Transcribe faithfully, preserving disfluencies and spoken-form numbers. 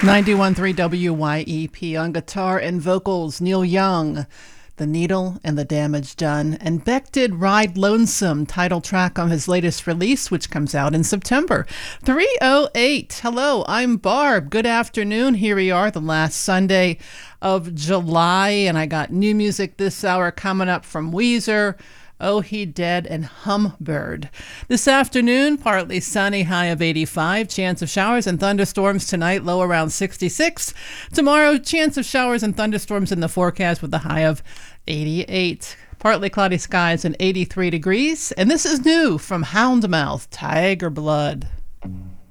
ninety-one point three W Y E P. On guitar and vocals, Neil Young, The Needle and the Damage Done. And Beck did Ride Lonesome, title track on his latest release, which comes out in September. three oh eight. Hello, I'm Barb. Good afternoon. Here we are, the last Sunday of July, and I got new music this hour coming up from Weezer, Oh He Dead, and Humbird. This afternoon, partly sunny, high of eighty-five. Chance of showers and thunderstorms tonight, low around sixty-six. Tomorrow, chance of showers and thunderstorms in the forecast with a high of eighty-eight. Partly cloudy skies and eighty-three degrees. And this is new from Houndmouth, Tiger Blood.